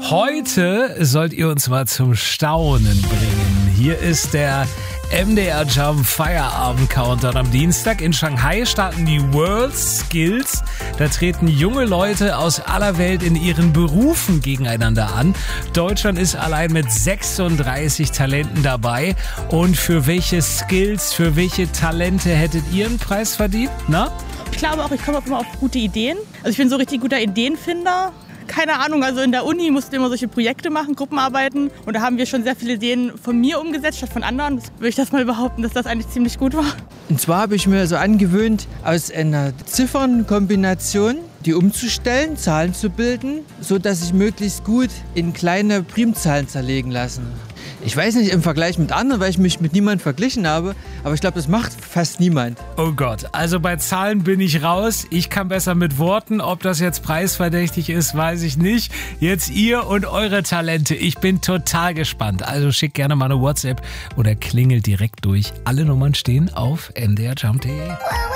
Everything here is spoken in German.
Heute sollt ihr uns mal zum Staunen bringen. Hier ist der MDR Jump Feierabend Countdown. Am Dienstag in Shanghai starten die World Skills. Da treten junge Leute aus aller Welt in ihren Berufen gegeneinander an. Deutschland ist allein mit 36 Talenten dabei. Und für welche Skills, für welche Talente hättet ihr einen Preis verdient? Na? Ich glaube auch, ich komme auch immer auf gute Ideen. Also ich bin so richtig guter Ideenfinder. Keine Ahnung, also in der Uni mussten wir immer solche Projekte machen, Gruppenarbeiten. Und da haben wir schon sehr viele Ideen von mir umgesetzt, statt von anderen. Das würde ich das mal behaupten, dass das eigentlich ziemlich gut war. Und zwar habe ich mir so angewöhnt, aus einer Ziffernkombination die umzustellen, Zahlen zu bilden, sodass sich möglichst gut in kleine Primzahlen zerlegen lassen. Ich weiß nicht im Vergleich mit anderen, weil ich mich mit niemandem verglichen habe, aber ich glaube, das macht fast niemand. Oh Gott, also bei Zahlen bin ich raus. Ich kann besser mit Worten. Ob das jetzt preisverdächtig ist, weiß ich nicht. Jetzt ihr und eure Talente. Ich bin total gespannt. Also schickt gerne mal eine WhatsApp oder klingelt direkt durch. Alle Nummern stehen auf mdrjump.de.